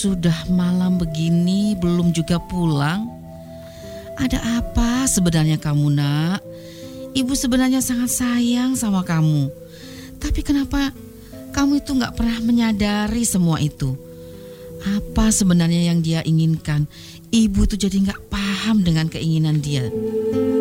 Sudah malam begini belum juga pulang. Ada apa sebenarnya kamu, Nak? Ibu sebenarnya sangat sayang sama kamu. Tapi kenapa kamu itu gak pernah menyadari semua itu? Apa sebenarnya yang dia inginkan? Ibu itu jadi gak paham dengan keinginan dia.